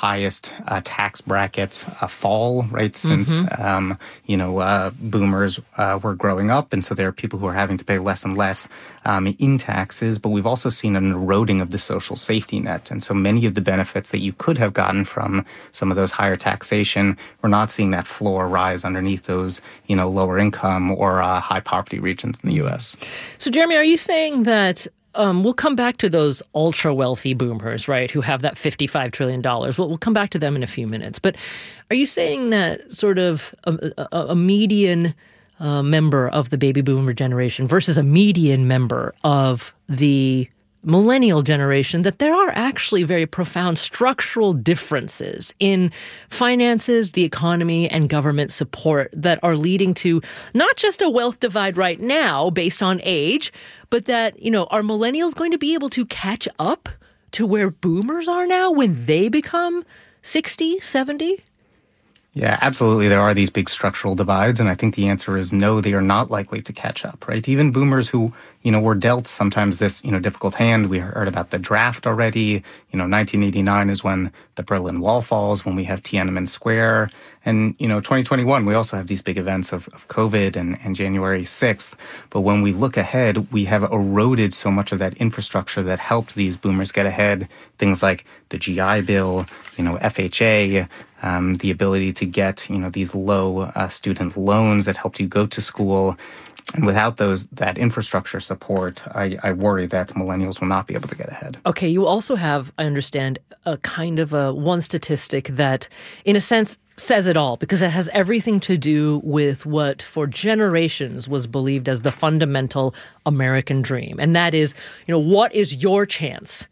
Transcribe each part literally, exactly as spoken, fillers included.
highest uh, tax brackets uh, fall, right, since, mm-hmm. um, you know, uh, boomers uh, were growing up. And so there are people who are having to pay less and less um, in taxes. But we've also seen an eroding of the social safety net. And so many of the benefits that you could have gotten from some of those higher taxation, we're not seeing that floor rise underneath those, you know, lower income or uh, high poverty regions in the U S. So, Jeremy, are you saying that Um, we'll come back to those ultra-wealthy boomers, right, who have that fifty-five trillion dollars. We'll, we'll come back to them in a few minutes. But are you saying that sort of a, a, a median uh, member of the baby boomer generation versus a median member of the millennial generation, that there are actually very profound structural differences in finances, the economy, and government support that are leading to not just a wealth divide right now based on age, but that, you know, are millennials going to be able to catch up to where boomers are now when they become sixty, seventy? Yeah, absolutely. There are these big structural divides, and I think the answer is no, they are not likely to catch up, right? Even boomers who, you know, were dealt sometimes this, you know, difficult hand. We heard about the draft already. You know, nineteen eighty-nine is when the Berlin Wall falls, when we have Tiananmen Square. And, you know, twenty twenty-one, we also have these big events of, of COVID and, and January sixth. But when we look ahead, we have eroded so much of that infrastructure that helped these boomers get ahead. Things like the G I Bill, you know, F H A, um, the ability to get, you know, these low uh, student loans that helped you go to school. And without those, that infrastructure support, I, I worry that millennials will not be able to get ahead. Okay, you also have, I understand, a kind of a one statistic that, in a sense, says it all, because it has everything to do with what for generations was believed as the fundamental American dream. And that is, you know, what is your chance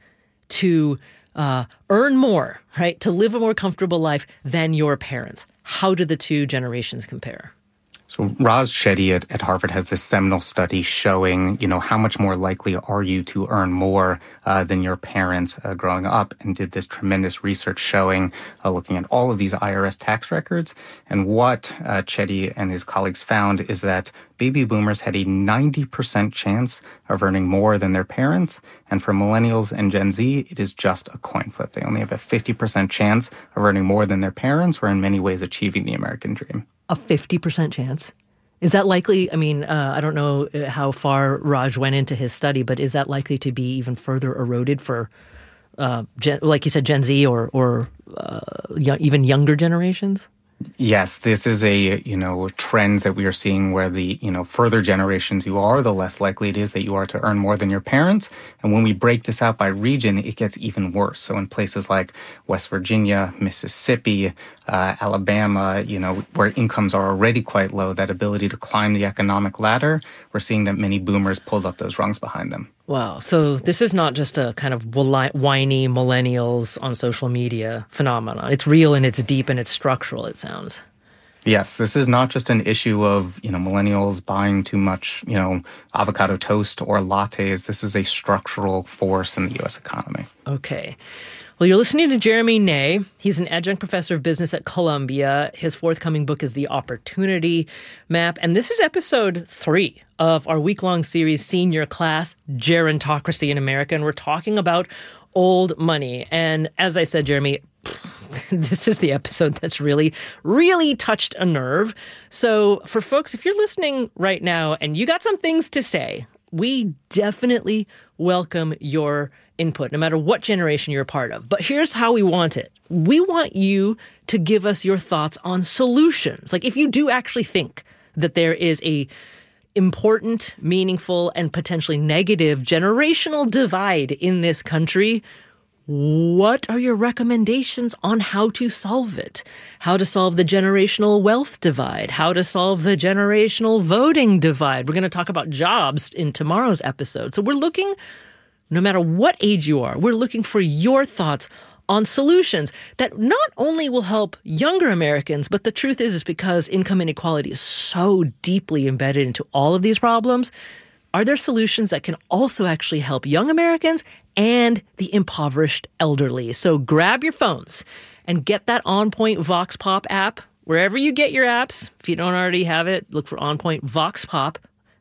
to uh, earn more, right, to live a more comfortable life than your parents? How do the two generations compare? So Raz Chetty at, at Harvard has this seminal study showing, you know, how much more likely are you to earn more uh, than your parents uh, growing up, and did this tremendous research showing, uh, looking at all of these I R S tax records. And what uh, Chetty and his colleagues found is that baby boomers had a ninety percent chance of earning more than their parents. And for millennials and Gen Z, it is just a coin flip. They only have a fifty percent chance of earning more than their parents, or in many ways achieving the American dream. A fifty percent chance? Is that likely? I mean, uh, I don't know how far Raj went into his study, but is that likely to be even further eroded for, uh, gen, like you said, Gen Z or, or uh, y- even younger generations? Yes, this is a, you know, trend that we are seeing where the, you know, further generations you are, the less likely it is that you are to earn more than your parents. And when we break this out by region, it gets even worse. So in places like West Virginia, Mississippi, uh, Alabama, you know, where incomes are already quite low, that ability to climb the economic ladder, we're seeing that many boomers pulled up those rungs behind them. Wow. So this is not just a kind of whiny millennials on social media phenomenon. It's real and it's deep and it's structural, it sounds. Yes, this is not just an issue of, you know, millennials buying too much, you know, avocado toast or lattes. This is a structural force in the U S economy. Okay. Well, you're listening to Jeremy Ney. He's an adjunct professor of business at Columbia. His forthcoming book is The Opportunity Map. And this is episode three of our week-long series, Senior Class, Gerontocracy in America. And we're talking about old money. And as I said, Jeremy, this is the episode that's really, really touched a nerve. So for folks, if you're listening right now and you got some things to say, we definitely welcome your input, no matter what generation you're a part of. But here's how we want it. We want you to give us your thoughts on solutions. Like if you do actually think that there is a important, meaningful, and potentially negative generational divide in this country, what are your recommendations on how to solve it? How to solve the generational wealth divide? How to solve the generational voting divide? We're going to talk about jobs in tomorrow's episode. So we're looking, no matter what age you are, we're looking for your thoughts on solutions that not only will help younger Americans, but the truth is, is because income inequality is so deeply embedded into all of these problems, are there solutions that can also actually help young Americans and the impoverished elderly? So grab your phones and get that On Point Vox Pop app wherever you get your apps. If you don't already have it, look for On Point Vox Pop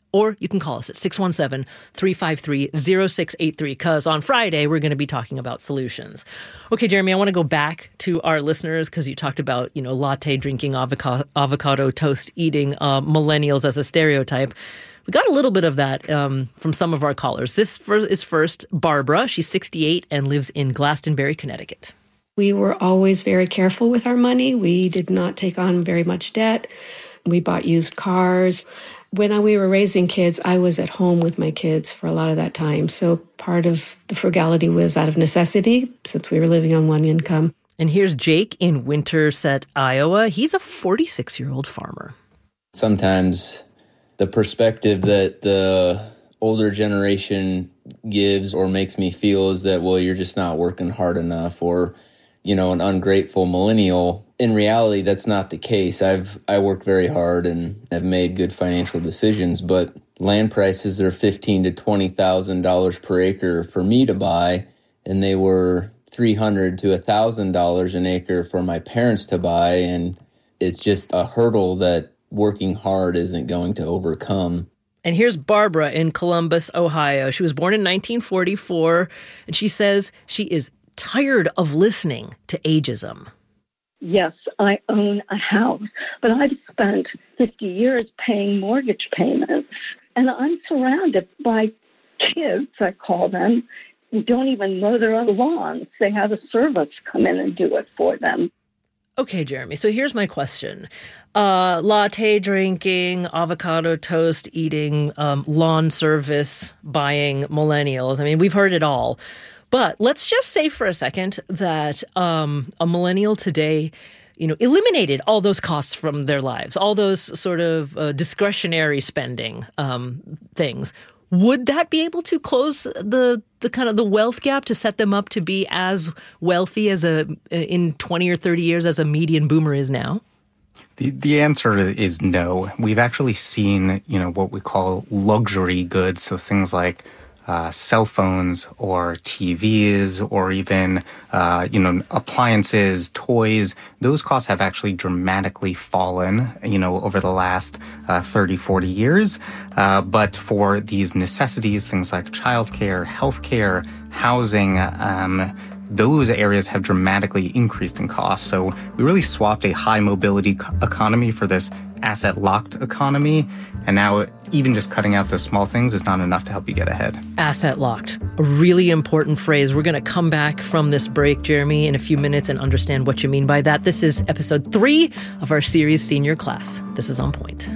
Or you can call us at six one seven, three five three, zero six eight three, because on Friday, we're going to be talking about solutions. Okay, Jeremy, I want to go back to our listeners because you talked about, you know, latte drinking, avocado, avocado toast eating uh, millennials as a stereotype. We got a little bit of that um, from some of our callers. This is first Barbara. She's sixty-eight and lives in Glastonbury, Connecticut. We were always very careful with our money. We did not take on very much debt. We bought used cars. When we were raising kids, I was at home with my kids for a lot of that time. So part of the frugality was out of necessity since we were living on one income. And here's Jake in Winterset, Iowa. He's a forty-six-year-old farmer. Sometimes the perspective that the older generation gives or makes me feel is that, well, you're just not working hard enough, or, you know, an ungrateful millennial. In reality, that's not the case. I've I work very hard and have made good financial decisions, but land prices are fifteen to twenty thousand dollars per acre for me to buy, and they were three hundred to a thousand dollars an acre for my parents to buy, and it's just a hurdle that working hard isn't going to overcome. And here's Barbara in Columbus, Ohio. She was born in nineteen forty-four, and she says she is tired of listening to ageism. Yes, I own a house, but I've spent fifty years paying mortgage payments, and I'm surrounded by kids, I call them, who don't even mow their own lawns. They have a service come in and do it for them. Okay, Jeremy, so here's my question. Uh, latte drinking, avocado toast eating, um, lawn service buying millennials. I mean, we've heard it all. But let's just say for a second that um, a millennial today, you know, eliminated all those costs from their lives, all those sort of uh, discretionary spending um, things. Would that be able to close the the kind of the wealth gap to set them up to be as wealthy as a in twenty or thirty years as a median boomer is now? The the answer is no. We've actually seen, you know, what we call luxury goods, so things like Uh, cell phones or T Vs or even, uh, you know, appliances, toys. Those costs have actually dramatically fallen, you know, over the last uh, thirty, forty years. Uh, but for these necessities, things like childcare, healthcare, housing, um, those areas have dramatically increased in cost. So we really swapped a high mobility co- economy for this asset locked economy. And now even just cutting out those small things is not enough to help you get ahead. Asset locked, a really important phrase. We're going to come back from this break, Jeremy, in a few minutes and understand what you mean by that. This is episode three of our series Senior Class. This is On Point.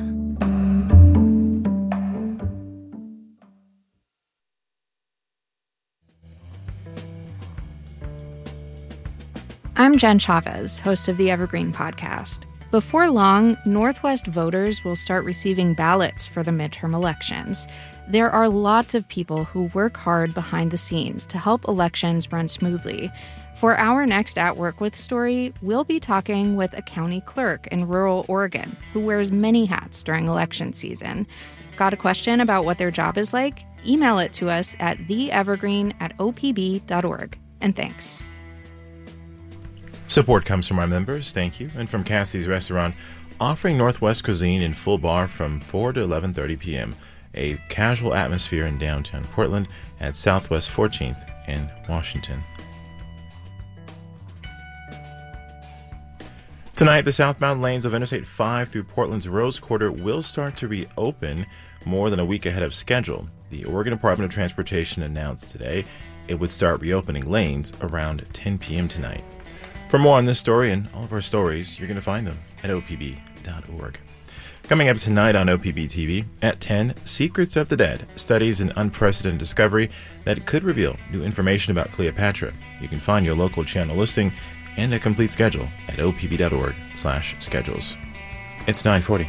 I'm Jen Chavez, host of the Evergreen Podcast. Before long, Northwest voters will start receiving ballots for the midterm elections. There are lots of people who work hard behind the scenes to help elections run smoothly. For our next At Work With story, we'll be talking with a county clerk in rural Oregon who wears many hats during election season. Got a question about what their job is like? Email it to us at theevergreen at o p b dot org. And thanks. Support comes from our members, thank you, and from Cassie's Restaurant, offering Northwest cuisine in full bar from four to eleven thirty p.m., a casual atmosphere in downtown Portland at Southwest fourteenth and Washington. Tonight, the southbound lanes of Interstate five through Portland's Rose Quarter will start to reopen more than a week ahead of schedule. The Oregon Department of Transportation announced today it would start reopening lanes around ten p.m. tonight. For more on this story and all of our stories, you're going to find them at o p b dot org. Coming up tonight on O P B T V, at ten, Secrets of the Dead studies an unprecedented discovery that could reveal new information about Cleopatra. You can find your local channel listing and a complete schedule at o p b dot org slash schedules. It's nine forty.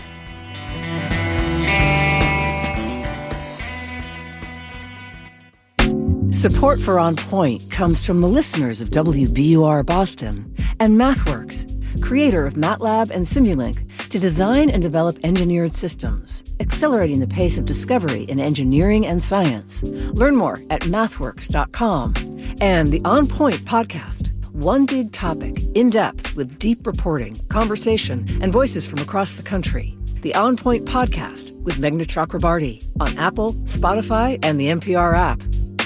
Support for On Point comes from the listeners of W B U R Boston and MathWorks, creator of MATLAB and Simulink, to design and develop engineered systems, accelerating the pace of discovery in engineering and science. Learn more at mathworks dot com. And the On Point podcast, one big topic, in depth with deep reporting, conversation, and voices from across the country. the On Point podcast with Meghna Chakrabarty on Apple, Spotify, and the N P R app.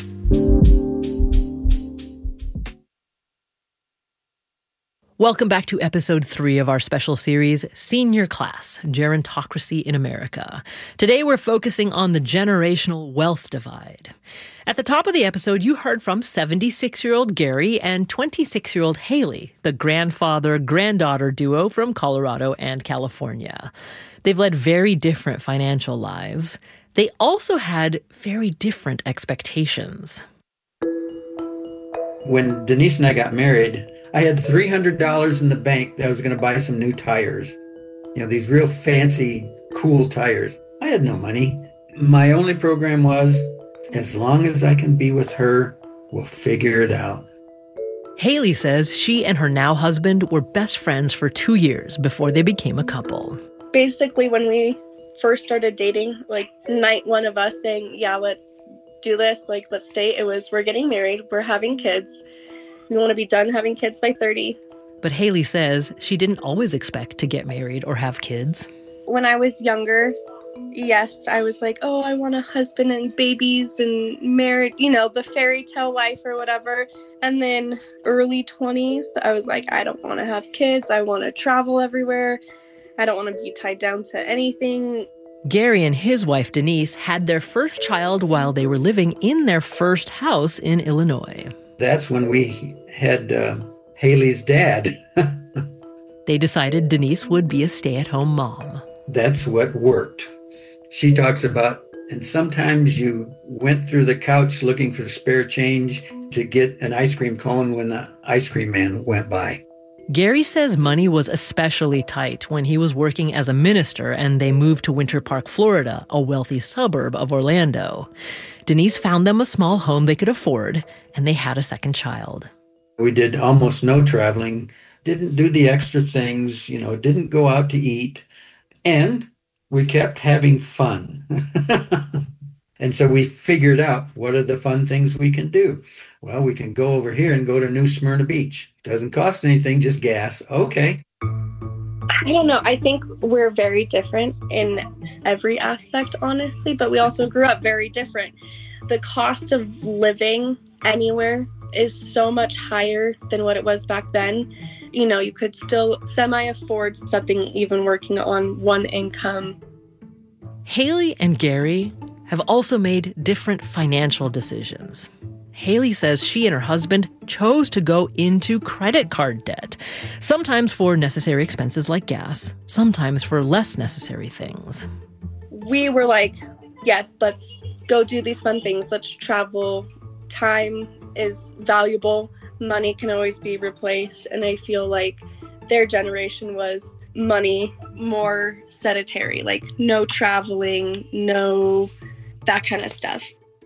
Welcome back to episode three of our special series, Senior Class, Gerontocracy in America. Today we're focusing on the generational wealth divide. At the top of the episode, you heard from seventy-six-year-old Gary and twenty-six-year-old Haley, the grandfather-granddaughter duo from Colorado and California. They've led very different financial lives. They also had very different expectations. When Denise and I got married, I had three hundred dollars in the bank that I was going to buy some new tires. You know, these real fancy, cool tires. I had no money. My only program was, as long as I can be with her, we'll figure it out. Haley says she and her now husband were best friends for two years before they became a couple. Basically, when we first started dating, like night one of us saying, yeah, let's do this, like, let's date, it was, we're getting married, we're having kids. We want to be done having kids by thirty. But Haley says she didn't always expect to get married or have kids. When I was younger, yes, I was like, oh, I want a husband and babies and married, you know, the fairy tale life or whatever. And then early twenties, I was like, I don't want to have kids. I want to travel everywhere. I don't want to be tied down to anything. Gary and his wife, Denise, had their first child while they were living in their first house in Illinois. That's when we had uh, Haley's dad. They decided Denise would be a stay-at-home mom. That's what worked. She talks about, and sometimes you went through the couch looking for spare change to get an ice cream cone when the ice cream man went by. Gary says money was especially tight when he was working as a minister and they moved to Winter Park, Florida, a wealthy suburb of Orlando. Denise found them a small home they could afford, and they had a second child. We did almost no traveling, didn't do the extra things, you know, didn't go out to eat, and we kept having fun. And so we figured out, what are the fun things we can do? Well, we can go over here and go to New Smyrna Beach. Doesn't cost anything, just gas. Okay. I don't know. I think we're very different in every aspect, honestly, but we also grew up very different. The cost of living anywhere is so much higher than what it was back then. You know, you could still semi-afford something even working on one income. Haley and Gary have also made different financial decisions. Haley says she and her husband chose to go into credit card debt, sometimes for necessary expenses like gas, sometimes for less necessary things. We were like, yes, let's go do these fun things. Let's travel. Time is valuable. Money can always be replaced. And I feel like their generation was money more sedentary, like no traveling, no that kind of stuff.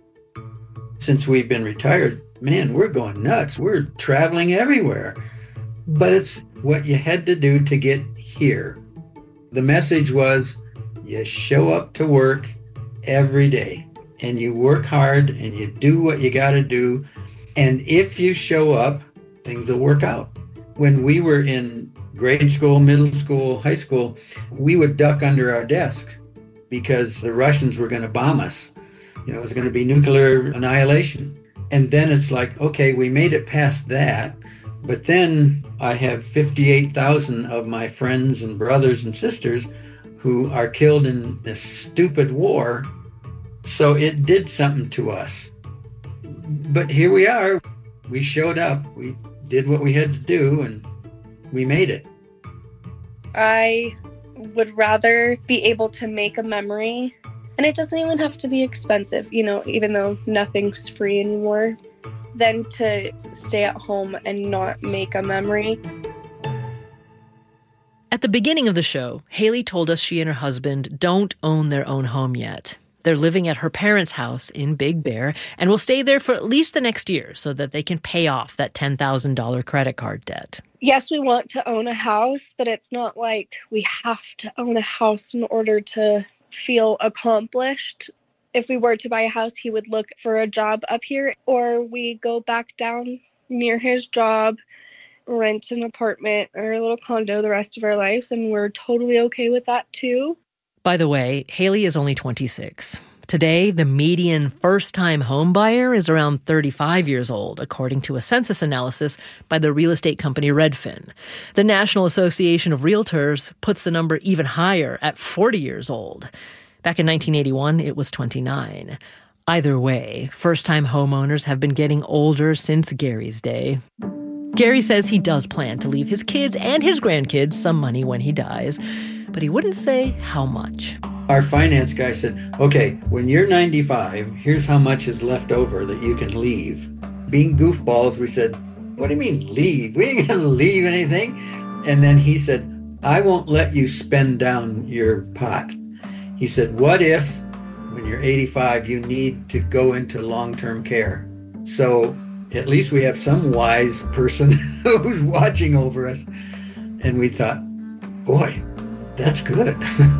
Since we've been retired, man, we're going nuts. We're traveling everywhere. But it's what you had to do to get here. The message was, you show up to work every day and you work hard and you do what you got to do. And if you show up, things will work out. When we were in grade school, middle school, high school, we would duck under our desk because the Russians were going to bomb us. You know, it was going to be nuclear annihilation. And then it's like, okay, we made it past that. But then I have fifty-eight thousand of my friends and brothers and sisters who are killed in this stupid war. So it did something to us. But here we are. We showed up. We did what we had to do, and we made it. I would rather be able to make a memory. And it doesn't even have to be expensive, you know, even though nothing's free anymore, than to stay at home and not make a memory. At the beginning of the show, Haley told us she and her husband don't own their own home yet. They're living at her parents' house in Big Bear and will stay there for at least the next year so that they can pay off that ten thousand dollars credit card debt. Yes, we want to own a house, but it's not like we have to own a house in order to feel accomplished. If we were to buy a house, he would look for a job up here, or we go back down near his job, rent an apartment or a little condo the rest of our lives, and we're totally okay with that too. By the way, Haley is only twenty-six. Today, the median first-time home buyer is around thirty-five years old, according to a census analysis by the real estate company Redfin. The National Association of Realtors puts the number even higher at forty years old. Back in nineteen eighty-one, it was twenty-nine. Either way, first-time homeowners have been getting older since Gary's day. Gary says he does plan to leave his kids and his grandkids some money when he dies, but he wouldn't say how much. Our finance guy said, okay, when you're ninety-five, here's how much is left over that you can leave. Being goofballs, we said, what do you mean leave? We ain't gonna leave anything. And then he said, I won't let you spend down your pot. He said, what if when you're eighty-five, you need to go into long-term care? So at least we have some wise person who's watching over us. And we thought, boy, that's good.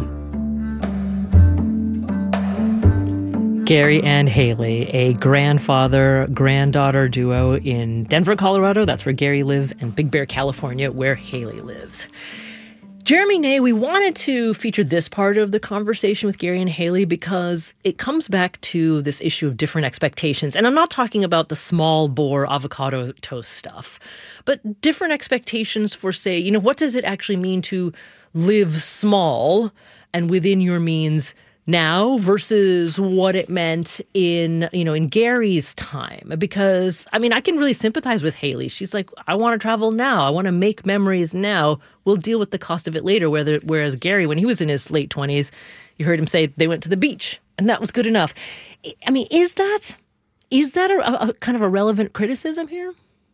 Gary and Haley, a grandfather-granddaughter duo in Denver, Colorado. That's where Gary lives, and Big Bear, California, where Haley lives. Jeremy Ney, we wanted to feature this part of the conversation with Gary and Haley because it comes back to this issue of different expectations. And I'm not talking about the small bore avocado toast stuff, but different expectations for, say, you know, what does it actually mean to live small and within your means now versus what it meant in, you know, in Gary's time. Because, I mean, I can really sympathize with Haley. She's like, I want to travel now. I want to make memories now. We'll deal with the cost of it later. Whether, whereas Gary, when he was in his late twenties, you heard him say they went to the beach and that was good enough. I mean, is that, is that a, a kind of a relevant criticism here?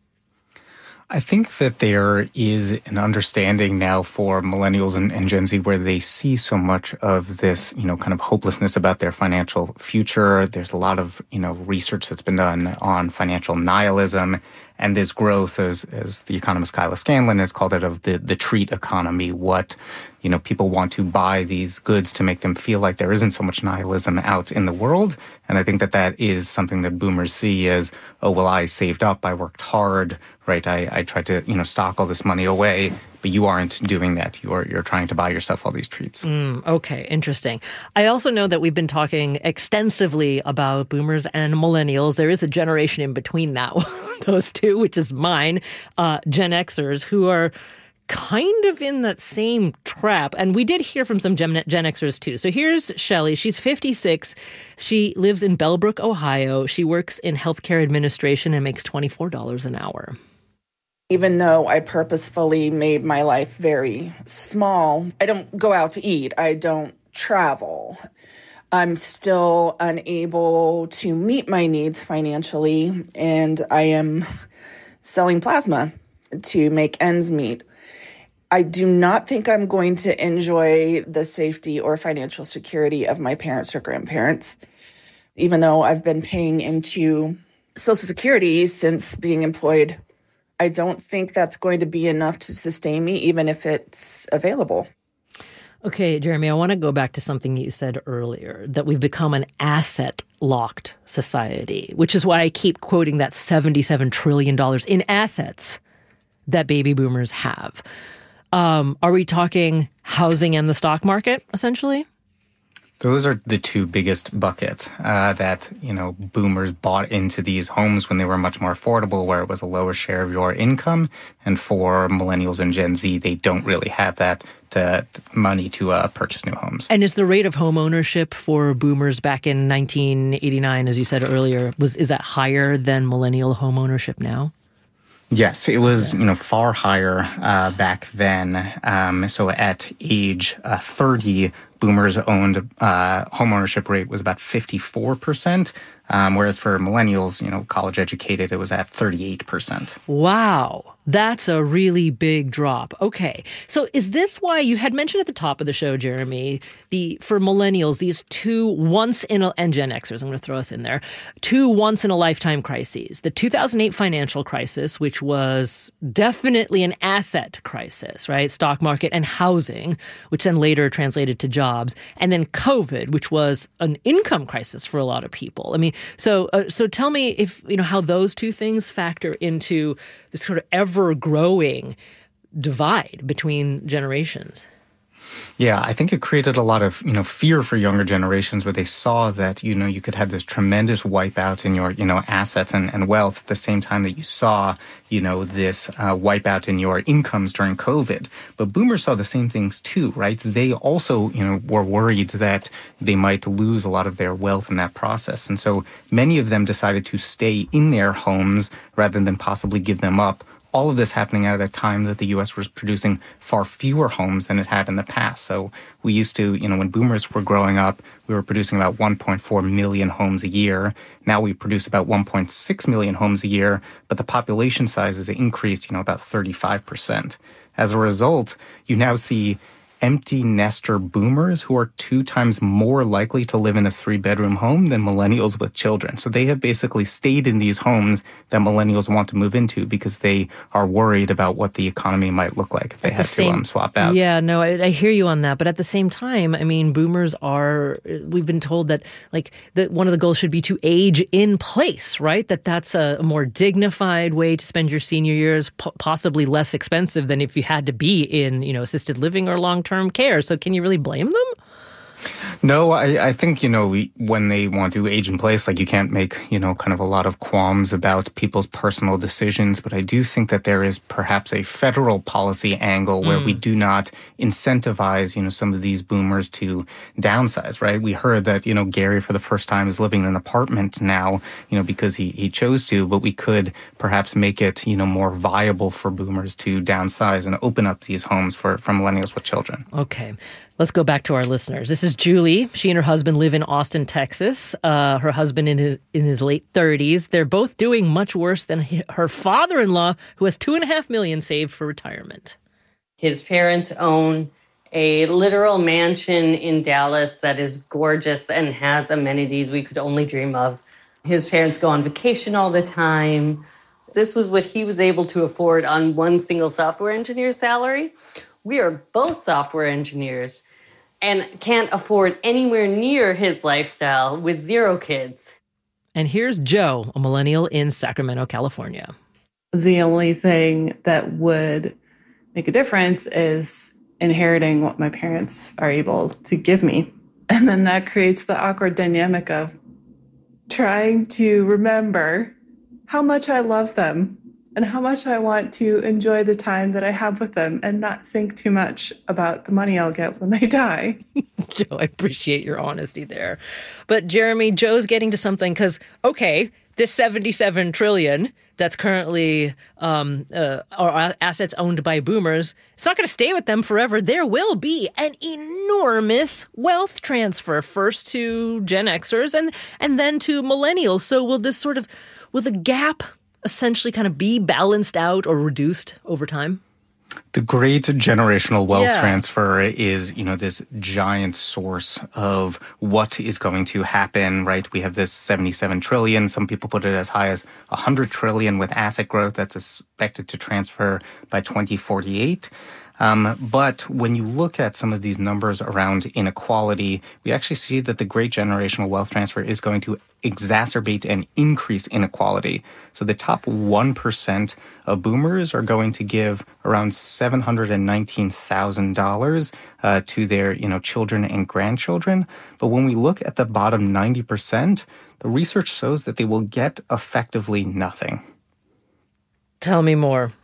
I think that there is an understanding now for millennials and, and Gen Z where they see so much of this, you know, kind of hopelessness about their financial future. There's a lot of, you know, research that's been done on financial nihilism and this growth, as as the economist Kyla Scanlon has called it, of the, the treat economy. What, you know, people want to buy these goods to make them feel like there isn't so much nihilism out in the world. And I think that that is something that boomers see as, oh, well, I saved up, I worked hard, right? I, I tried to, you know, stock all this money away, but you aren't doing that. You are, you're trying to buy yourself all these treats. Mm, okay, interesting. I also know that we've been talking extensively about boomers and millennials. There is a generation in between now, those two, which is mine, uh, Gen Xers, who are kind of in that same trap. And we did hear from some Gen, Gen Xers too. So here's Shelley. She's fifty-six. She lives in Bellbrook, Ohio. She works in healthcare administration and makes twenty-four dollars an hour. Even though I purposefully made my life very small, I don't go out to eat. I don't travel. I'm still unable to meet my needs financially, and I am selling plasma to make ends meet. I do not think I'm going to enjoy the safety or financial security of my parents or grandparents, even though I've been paying into Social Security since being employed. I don't think that's going to be enough to sustain me, even if it's available. Okay, Jeremy, I want to go back to something you said earlier, that we've become an asset-locked society, which is why I keep quoting that seventy-seven trillion dollars in assets that baby boomers have. Um, are we talking housing and the stock market, essentially? Those are the two biggest buckets uh, that, you know, boomers bought into these homes when they were much more affordable, where it was a lower share of your income. And for millennials and Gen Z, they don't really have that to, to money to uh, purchase new homes. And is the rate of home ownership for boomers back in nineteen eighty-nine, as you said earlier, was is that higher than millennial home ownership now? Yes, it was, you know, far higher uh, back then. Um, so at age uh, thirty, boomers owned uh, home ownership rate was about fifty-four percent, um, whereas for millennials, you know, college educated, it was at thirty-eight percent. Wow, that's a really big drop. Okay, so is this why you had mentioned at the top of the show, Jeremy, the for millennials, these two once in a, and Gen Xers, I'm going to throw us in there, two once in a lifetime crises. The two thousand eight financial crisis, which was definitely an asset crisis, right? Stock market and housing, which then later translated to jobs. And then COVID, which was an income crisis for a lot of people. I mean, so uh, so tell me if, you know, how those two things factor into this sort of ever-growing divide between generations. Yeah, I think it created a lot of, you know, fear for younger generations where they saw that, you know, you could have this tremendous wipeout in your, you know, assets and, and wealth at the same time that you saw, you know, this uh, wipeout in your incomes during COVID. But boomers saw the same things too, right? They also, you know, were worried that they might lose a lot of their wealth in that process. And so many of them decided to stay in their homes rather than possibly give them up. All of this happening at a time that the U S was producing far fewer homes than it had in the past. So we used to, you know, when boomers were growing up, we were producing about one point four million homes a year. Now we produce about one point six million homes a year, but the population size has increased, you know, about thirty-five percent. As a result, you now see empty nester boomers who are two times more likely to live in a three-bedroom home than millennials with children. So they have basically stayed in these homes that millennials want to move into because they are worried about what the economy might look like if they had to um, swap out. Yeah, no, I, I hear you on that. But at the same time, I mean, boomers are, we've been told that, like, that one of the goals should be to age in place, right? That that's a, a more dignified way to spend your senior years, po- possibly less expensive than if you had to be in, you know, assisted living or long-term care. So can you really blame them? No, I, I think, you know, we, when they want to age in place, like you can't make, you know, kind of a lot of qualms about people's personal decisions. But I do think that there is perhaps a federal policy angle where mm. we do not incentivize, you know, some of these boomers to downsize, right? We heard that, you know, Gary for the first time is living in an apartment now, you know, because he, he chose to, but we could perhaps make it, you know, more viable for boomers to downsize and open up these homes for, for millennials with children. Okay. Let's go back to our listeners. This is Julie. She and her husband live in Austin, Texas. Uh, her husband in his in his late thirties. They're both doing much worse than her father-in-law, who has two and a half million saved for retirement. His parents own a literal mansion in Dallas that is gorgeous and has amenities we could only dream of. His parents go on vacation all the time. This was what he was able to afford on one single software engineer's salary. We are both software engineers and can't afford anywhere near his lifestyle with zero kids. And here's Joe, a millennial in Sacramento, California. The only thing that would make a difference is inheriting what my parents are able to give me. And then that creates the awkward dynamic of trying to remember how much I love them and how much I want to enjoy the time that I have with them and not think too much about the money I'll get when they die. Joe, I appreciate your honesty there. But Jeremy, Joe's getting to something because, okay, this seventy-seven trillion dollars that's currently um, uh, are assets owned by boomers, it's not going to stay with them forever. There will be an enormous wealth transfer, first to Gen Xers and, and then to millennials. So will this sort of, will the gap essentially kind of be balanced out or reduced over time? The great generational wealth yeah. transfer is, you know, this giant source of what is going to happen, right? We have this seventy-seven trillion. Some people put it as high as one hundred trillion with asset growth that's expected to transfer by twenty forty-eight. Um, but when you look at some of these numbers around inequality, we actually see that the great generational wealth transfer is going to exacerbate and increase inequality. So the top one percent of boomers are going to give around seven hundred nineteen thousand dollars uh, to their, you know, children and grandchildren. But when we look at the bottom ninety percent, the research shows that they will get effectively nothing. Tell me more.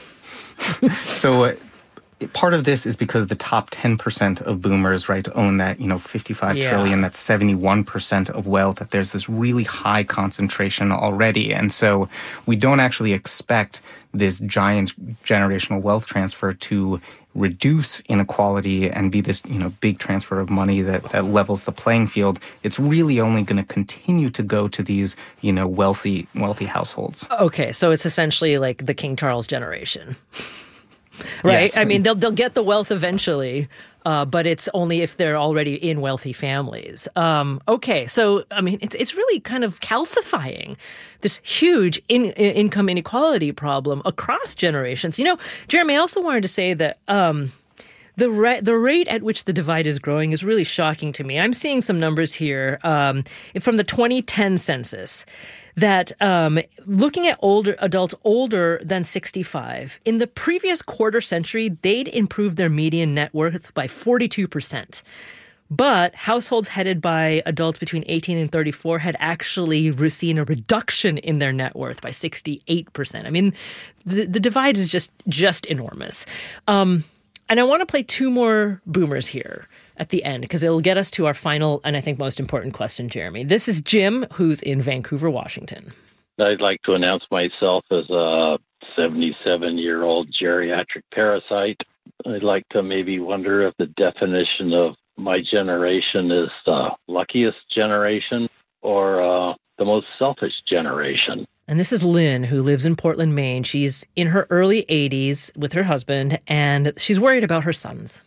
so... Uh, Part of this is because the top ten percent of boomers, right, own that, you know, fifty-five yeah. trillion, that's seventy-one percent of wealth, that there's this really high concentration already. And so we don't actually expect this giant generational wealth transfer to reduce inequality and be this, you know, big transfer of money that, that levels the playing field. It's really only going to continue to go to these, you know, wealthy, wealthy households. Okay, so it's essentially like the King Charles generation. Right. Yes. I mean, they'll they'll get the wealth eventually, uh, but it's only if they're already in wealthy families. Um, okay, so I mean, it's it's really kind of calcifying this huge in, in, income inequality problem across generations. You know, Jeremy, I also wanted to say that um, the ra- the rate at which the divide is growing is really shocking to me. I'm seeing some numbers here um, from the twenty ten census. that um, looking at older adults older than sixty-five, in the previous quarter century, they'd improved their median net worth by forty-two percent. But households headed by adults between eighteen and thirty-four had actually seen a reduction in their net worth by sixty-eight percent. I mean, the, the divide is just, just enormous. Um, and I want to play two more boomers here at the end, because it'll get us to our final and I think most important question, Jeremy. This is Jim, who's in Vancouver, Washington. I'd like to announce myself as a seventy-seven-year-old geriatric parasite. I'd like to maybe wonder if the definition of my generation is the luckiest generation or uh, the most selfish generation. And this is Lynn, who lives in Portland, Maine. She's in her early eighties with her husband, and she's worried about her sons.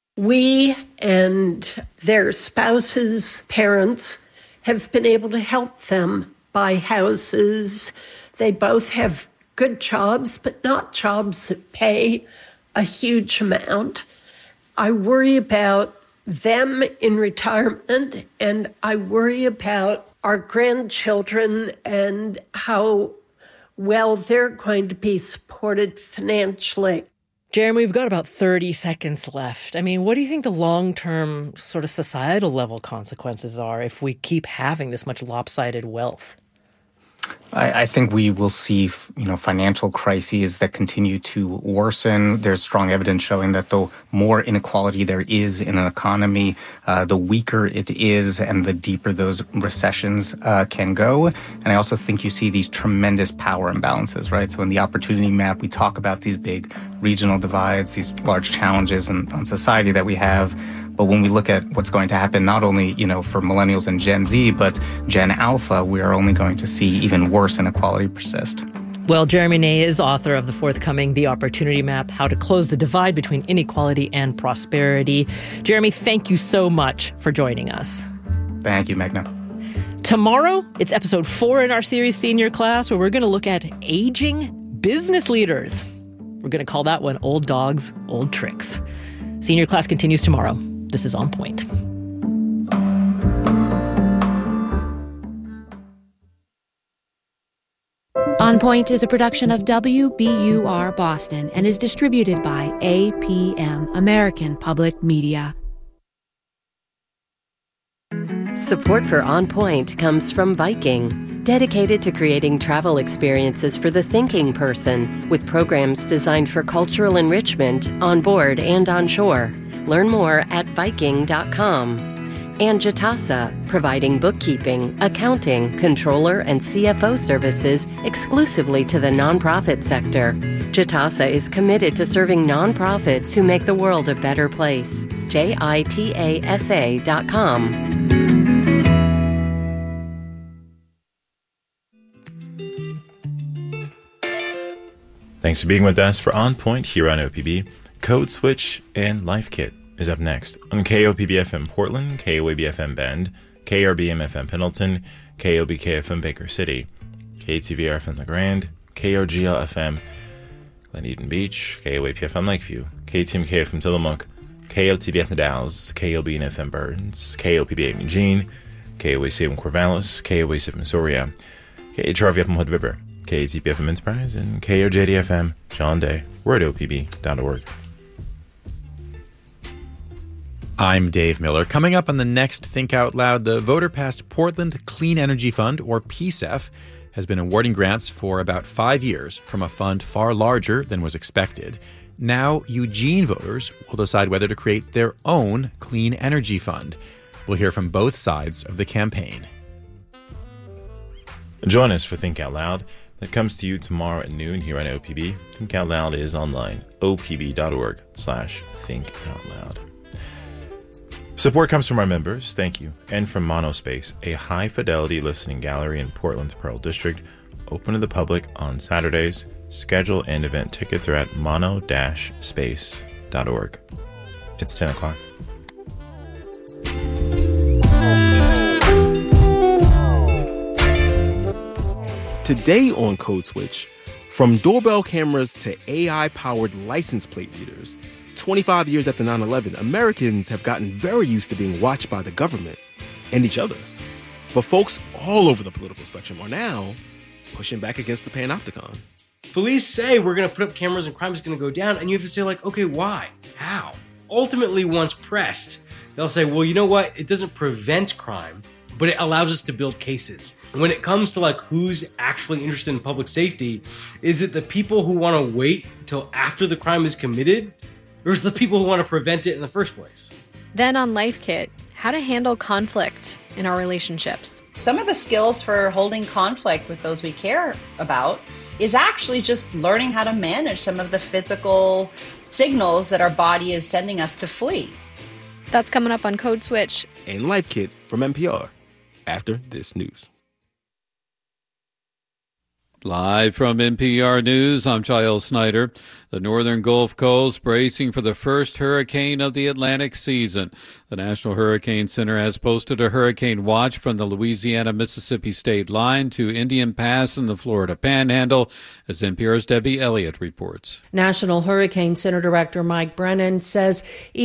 We and their spouses' parents have been able to help them buy houses. They both have good jobs, but not jobs that pay a huge amount. I worry about them in retirement, and I worry about our grandchildren and how well they're going to be supported financially. Jeremy, we've got about thirty seconds left. I mean, what do you think the long-term sort of societal level consequences are if we keep having this much lopsided wealth? I, I think we will see, you know, financial crises that continue to worsen. There's strong evidence showing that the more inequality there is in an economy, uh, the weaker it is and the deeper those recessions uh, can go. And I also think you see these tremendous power imbalances, right? So in the opportunity map, we talk about these big regional divides, these large challenges in, on society that we have. But when we look at what's going to happen, not only, you know, for millennials and Gen Z, but Gen Alpha, we are only going to see even worse inequality persist. Well, Jeremy Ney is author of the forthcoming The Opportunity Map, How to Close the Divide Between Inequality and Prosperity. Jeremy, thank you so much for joining us. Thank you, Meghna. Tomorrow, it's episode four in our series Senior Class, where we're going to look at aging business leaders. We're going to call that one Old Dogs, Old Tricks. Senior Class continues tomorrow. This is On Point. On Point is a production of W B U R Boston and is distributed by A P M, American Public Media. Support for On Point comes from Viking, dedicated to creating travel experiences for the thinking person, with programs designed for cultural enrichment on board and on shore. Learn more at Viking dot com. And Jitasa, providing bookkeeping, accounting, controller, and C F O services exclusively to the nonprofit sector. Jitasa is committed to serving nonprofits who make the world a better place. J I T A S A dot com. Thanks for being with us for On Point here on O P B. Code Switch and Life Kit is up next on K O P B F M Portland, K O A B F M Bend, K R B M F M Pendleton, K O B K F M Baker City, K T V R F M LeGrand, K O G L F M Glen Eden Beach, K O A P F M Lakeview, K T M K F M Tillamook, K O T D F The Dalles, K O B N F M Burns, K O P B A Eugene, K O A C F M Corvallis, K O A C F M Soria, K H R V F M Hood River, K A T P F M Enterprise, and K O J D F M John Day. We're at O P B dot org. I'm Dave Miller. Coming up on the next Think Out Loud, the voter-passed Portland Clean Energy Fund, or P C E F, has been awarding grants for about five years from a fund far larger than was expected. Now, Eugene voters will decide whether to create their own clean energy fund. We'll hear from both sides of the campaign. Join us for Think Out Loud. That comes to you tomorrow at noon here on O P B. Think Out Loud is online, O P B dot org slash think out loud. Support comes from our members, thank you, and from Monospace, a high-fidelity listening gallery in Portland's Pearl District, open to the public on Saturdays. Schedule and event tickets are at mono dash space dot org. It's ten o'clock. Today on Code Switch, from doorbell cameras to A I-powered license plate readers, twenty-five years after nine eleven, Americans have gotten very used to being watched by the government and each other. But folks all over the political spectrum are now pushing back against the panopticon. Police say we're going to put up cameras and crime is going to go down, and you have to say, like, okay, why? How? Ultimately, once pressed, they'll say, well, you know what? It doesn't prevent crime, but it allows us to build cases. And when it comes to, like, who's actually interested in public safety, is it the people who want to wait till after the crime is committed, or is it the people who want to prevent it in the first place? Then on Life Kit, how to handle conflict in our relationships. Some of the skills for holding conflict with those we care about is actually just learning how to manage some of the physical signals that our body is sending us to flee. That's coming up on Code Switch and Life Kit from N P R after this news. Live from N P R News, I'm Giles Snyder. The northern Gulf Coast bracing for the first hurricane of the Atlantic season. The National Hurricane Center has posted a hurricane watch from the Louisiana-Mississippi state line to Indian Pass in the Florida Panhandle, as N P R's Debbie Elliott reports. National Hurricane Center Director Mike Brennan says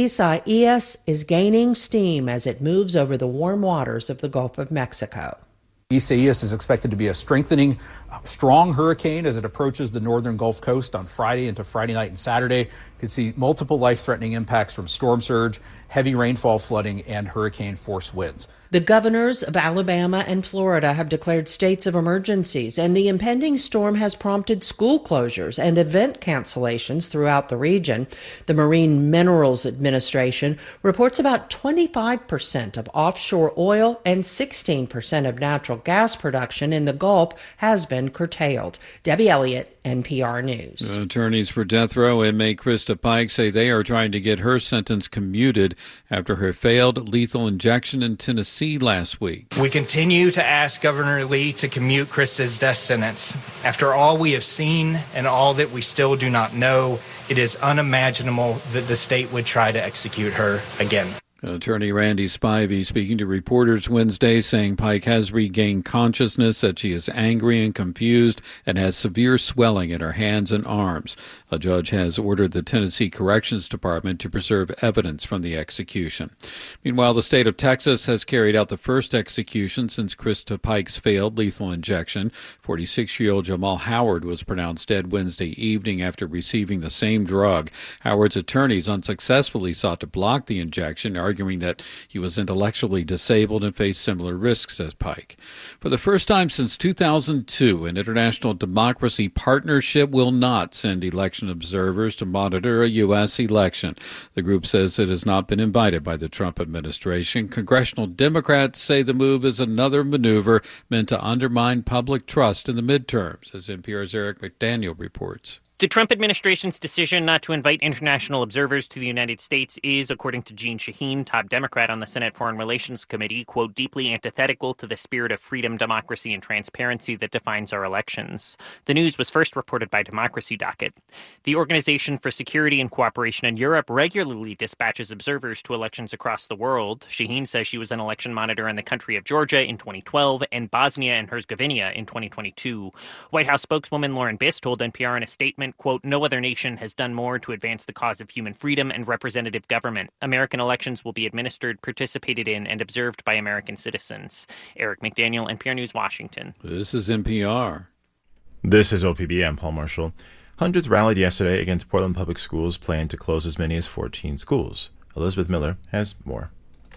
Isaias is gaining steam as it moves over the warm waters of the Gulf of Mexico. Isaias is expected to be a strengthening, uh, strong hurricane as it approaches the northern Gulf Coast on Friday into Friday night and Saturday. You could see multiple life-threatening impacts from storm surge, heavy rainfall, flooding, and hurricane-force winds. The governors of Alabama and Florida have declared states of emergencies, and the impending storm has prompted school closures and event cancellations throughout the region. The Marine Minerals Administration reports about twenty-five percent of offshore oil and sixteen percent of natural gas production in the Gulf has been curtailed. Debbie Elliott, N P R News. Attorneys for death row inmate Krista Pike say they are trying to get her sentence commuted after her failed lethal injection in Tennessee last week. We continue to ask Governor Lee to commute Krista's death sentence. After all we have seen and all that we still do not know, it is unimaginable that the state would try to execute her again. Attorney Randy Spivey speaking to reporters Wednesday, saying Pike has regained consciousness, that she is angry and confused and has severe swelling in her hands and arms. A judge has ordered the Tennessee Corrections Department to preserve evidence from the execution. Meanwhile, the state of Texas has carried out the first execution since Krista Pike's failed lethal injection. forty-six-year-old Jamal Howard was pronounced dead Wednesday evening after receiving the same drug. Howard's attorneys unsuccessfully sought to block the injection, arguing that he was intellectually disabled and faced similar risks as Pike. For the first time since two thousand two, an international democracy partnership will not send election observers to monitor a U S election. The group says it has not been invited by the Trump administration. Congressional Democrats say the move is another maneuver meant to undermine public trust in the midterms, as N P R's Eric McDaniel reports. The Trump administration's decision not to invite international observers to the United States is, according to Jeanne Shaheen, top Democrat on the Senate Foreign Relations Committee, quote, deeply antithetical to the spirit of freedom, democracy, and transparency that defines our elections. The news was first reported by Democracy Docket. The Organization for Security and Cooperation in Europe regularly dispatches observers to elections across the world. Shaheen says she was an election monitor in the country of Georgia in twenty twelve and Bosnia and Herzegovina in twenty twenty-two. White House spokeswoman Lauren Biss told N P R in a statement, quote, no other nation has done more to advance the cause of human freedom and representative government. American elections will be administered, participated in, and observed by American citizens. Eric McDaniel, N P R News, Washington. This is N P R. This is O P B. I'm Paul Marshall. Hundreds rallied yesterday against Portland Public Schools' plan to close as many as fourteen schools. Elizabeth Miller has more.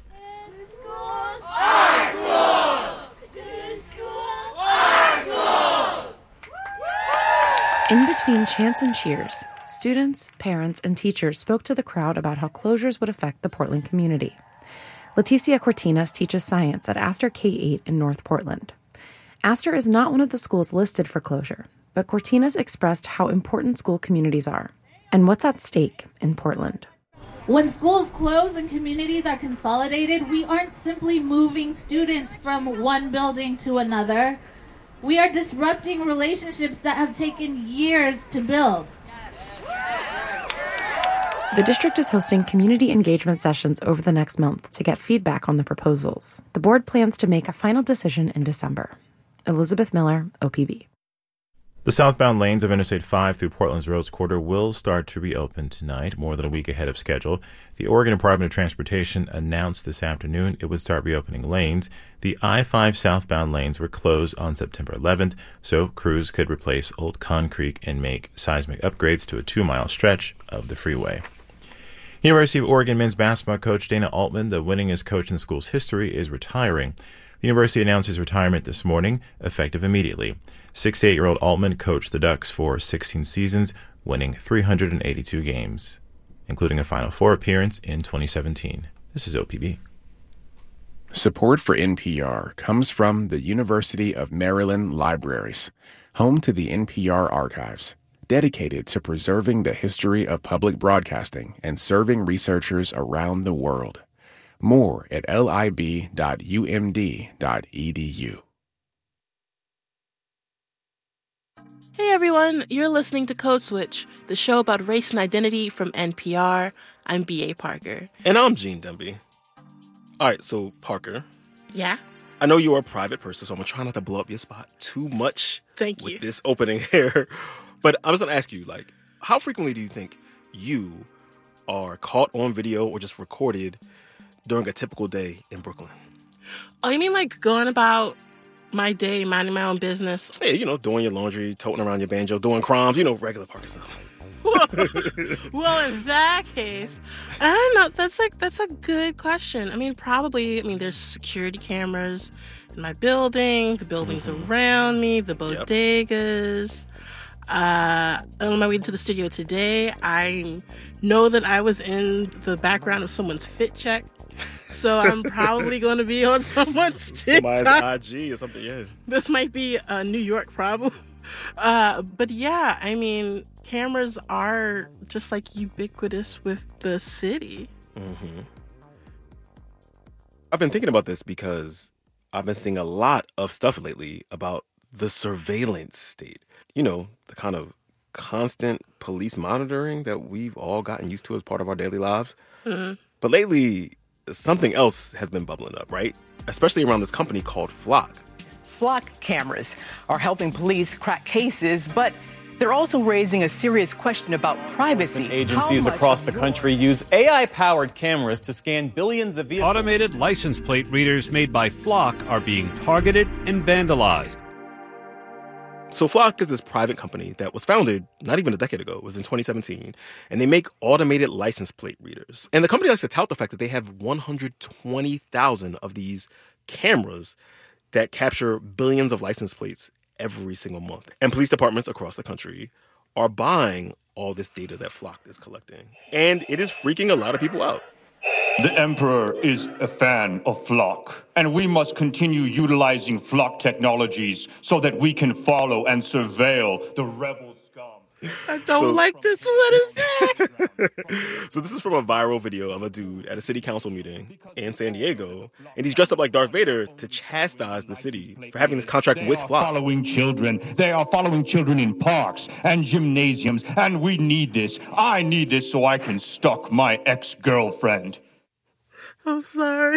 In between chants and cheers, students, parents, and teachers spoke to the crowd about how closures would affect the Portland community. Leticia Cortinas teaches science at Astor K eight in North Portland. Astor is not one of the schools listed for closure, but Cortinas expressed how important school communities are and what's at stake in Portland. When schools close and communities are consolidated, we aren't simply moving students from one building to another. We are disrupting relationships that have taken years to build. The district is hosting community engagement sessions over the next month to get feedback on the proposals. The board plans to make a final decision in December. Elizabeth Miller, O P B. The southbound lanes of Interstate five through Portland's Rose Quarter will start to reopen tonight, more than a week ahead of schedule. The Oregon Department of Transportation announced this afternoon it would start reopening lanes. The I five southbound lanes were closed on September eleventh, so crews could replace old concrete and make seismic upgrades to a two-mile stretch of the freeway. University of Oregon men's basketball coach Dana Altman, the winningest coach in the school's history, is retiring. The university announced his retirement this morning, effective immediately. sixty-eight-year-old Altman coached the Ducks for sixteen seasons, winning three hundred eighty-two games, including a Final Four appearance in twenty seventeen. This is O P B. Support for N P R comes from the University of Maryland Libraries, home to the N P R Archives, dedicated to preserving the history of public broadcasting and serving researchers around the world. More at lib dot u m d dot e d u. Hey everyone, you're listening to Code Switch, the show about race and identity from N P R. I'm B A. Parker. And I'm Gene Demby. All right, so Parker. Yeah? I know you're a private person, so I'm going to try not to blow up your spot too much. Thank with you. This opening here. But I was going to ask you, like, how frequently do you think you are caught on video or just recorded during a typical day in Brooklyn? Oh, you mean like going about my day, minding my own business? Yeah, you know, doing your laundry, toting around your banjo, doing crimes, you know, regular Parker stuff. Well, in that case, I don't know. That's like that's a good question. I mean, probably. I mean, there's security cameras in my building, the buildings mm-hmm. around me, the bodegas. Yep. Uh, on my way to the studio today, I know that I was in the background of someone's fit check. So I'm probably going to be on someone's TikTok. Somebody's I G or something, yeah. This might be a New York problem. Uh, but yeah, I mean, cameras are just like ubiquitous with the city. Mm-hmm. I've been thinking about this because I've been seeing a lot of stuff lately about the surveillance state. You know, the kind of constant police monitoring that we've all gotten used to as part of our daily lives. Mm-hmm. But lately, something else has been bubbling up, right? Especially around this company called Flock. Flock cameras are helping police crack cases, but they're also raising a serious question about privacy. Agencies across the country use A I-powered cameras to scan billions of vehicles. Automated license plate readers made by Flock are being targeted and vandalized. So Flock is this private company that was founded not even a decade ago. It was in twenty seventeen. And they make automated license plate readers. And the company likes to tout the fact that they have one hundred twenty thousand of these cameras that capture billions of license plates every single month. And police departments across the country are buying all this data that Flock is collecting. And it is freaking a lot of people out. The Emperor is a fan of Flock, and we must continue utilizing Flock technologies so that we can follow and surveil the rebel scum. I don't so, like this. What is that? So this is from a viral video of a dude at a city council meeting in San Diego, and he's dressed up like Darth Vader to chastise the city for having this contract they with are Flock. Following children. They are following children in parks and gymnasiums, and we need this. I need this so I can stalk my ex-girlfriend. I'm sorry.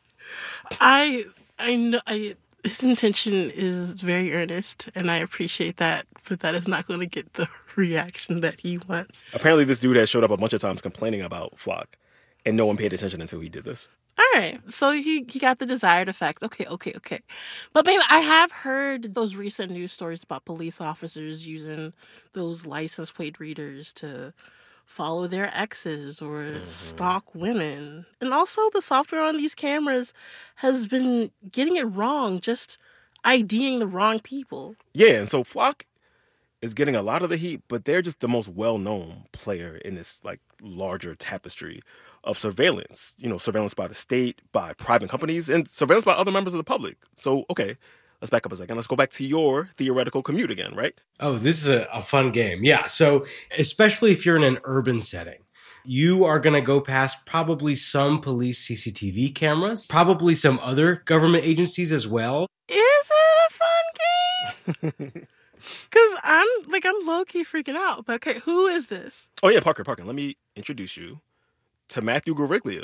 I I know I his intention is very earnest, and I appreciate that, but that is not going to get the reaction that he wants. Apparently, this dude has showed up a bunch of times complaining about Flock, and no one paid attention until he did this. All right, so he, he got the desired effect. Okay, okay, okay. But man, I have heard those recent news stories about police officers using those license plate readers to follow their exes or mm-hmm. stalk women. And also the software on these cameras has been getting it wrong, just IDing the wrong people. Yeah, and so Flock is getting a lot of the heat, but they're just the most well-known player in this like larger tapestry of surveillance. You know, surveillance by the state, by private companies, and surveillance by other members of the public. So, okay, let's back up a second. Let's go back to your theoretical commute again, right? Oh, this is a, a fun game. Yeah. So especially if you're in an urban setting, you are going to go past probably some police C C T V cameras, probably some other government agencies as well. Is it a fun game? Because I'm like, I'm low-key freaking out. But okay, who is this? Oh, yeah, Parker, Parker. Let me introduce you to Matthew Gariglia.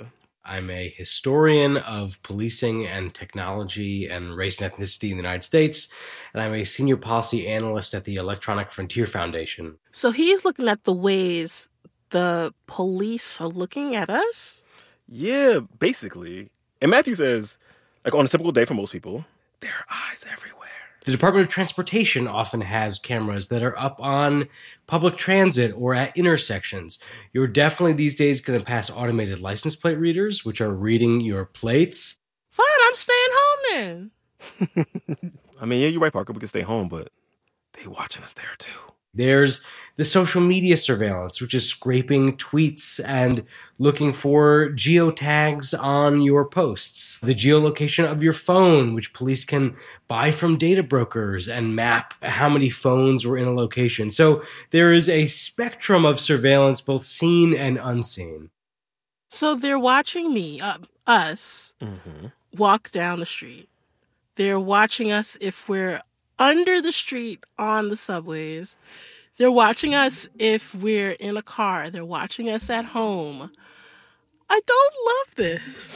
I'm a historian of policing and technology and race and ethnicity in the United States, and I'm a senior policy analyst at the Electronic Frontier Foundation. So he's looking at the ways the police are looking at us? Yeah, basically. And Matthew says, like on a typical day for most people, there are eyes everywhere. The Department of Transportation often has cameras that are up on public transit or at intersections. You're definitely these days going to pass automated license plate readers, which are reading your plates. Fine, I'm staying home then. I mean, yeah, you're right, Parker. We can stay home, but they watching us there too. There's the social media surveillance, which is scraping tweets and looking for geotags on your posts. The geolocation of your phone, which police can buy from data brokers and map how many phones were in a location. So there is a spectrum of surveillance, both seen and unseen. So they're watching me, uh, us, mm-hmm. walk down the street. They're watching us if we're under the street on the subways. They're watching us if we're in a car. They're watching us at home. I don't love this.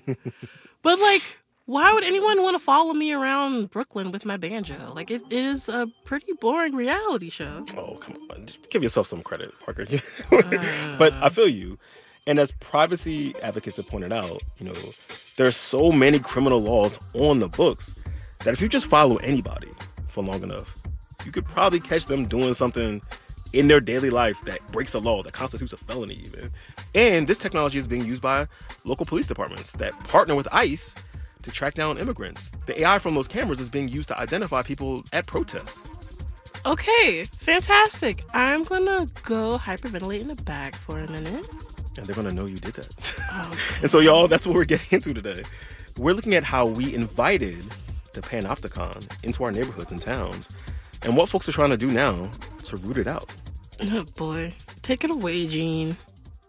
But, like, why would anyone want to follow me around Brooklyn with my banjo? Like, it is a pretty boring reality show. Oh, come on. Give yourself some credit, Parker. uh... But I feel you. And as privacy advocates have pointed out, you know, there are so many criminal laws on the books that if you just follow anybody for long enough, you could probably catch them doing something in their daily life that breaks a law, that constitutes a felony even. And this technology is being used by local police departments that partner with ICE to track down immigrants. The A I from those cameras is being used to identify people at protests. Okay, fantastic. I'm gonna go hyperventilate in the back for a minute. And they're gonna know you did that. Oh, and so, y'all, that's what we're getting into today. We're looking at how we invited the Panopticon into our neighborhoods and towns, and what folks are trying to do now to root it out. Oh, boy. Take it away, Gene.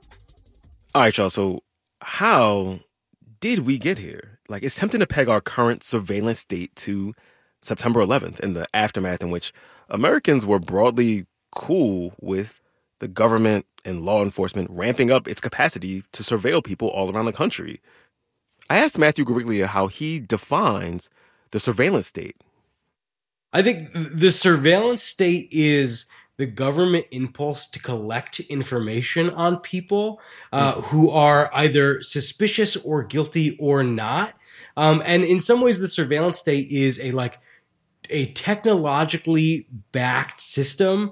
All right, y'all. So how did we get here? Like, it's tempting to peg our current surveillance state to September eleventh and the aftermath in which Americans were broadly cool with the government and law enforcement ramping up its capacity to surveil people all around the country. I asked Matthew Gariglia how he defines the surveillance state. I think the surveillance state is the government impulse to collect information on people uh, mm. who are either suspicious or guilty or not. Um, and in some ways, the surveillance state is a like a technologically backed system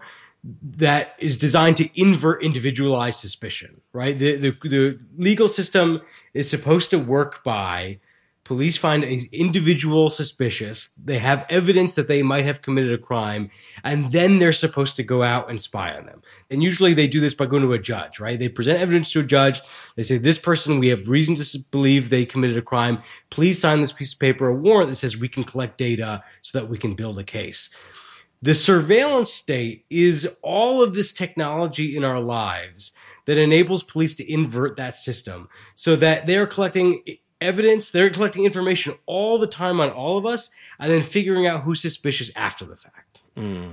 that is designed to invert individualized suspicion, right? The, the, the legal system is supposed to work by police find an individual suspicious, they have evidence that they might have committed a crime, and then they're supposed to go out and spy on them. And usually they do this by going to a judge, right? They present evidence to a judge. They say, this person, we have reason to believe they committed a crime. Please sign this piece of paper, a warrant that says we can collect data so that we can build a case. The surveillance state is all of this technology in our lives that enables police to invert that system so that they're collecting evidence, they're collecting information all the time on all of us, and then figuring out who's suspicious after the fact. Mm.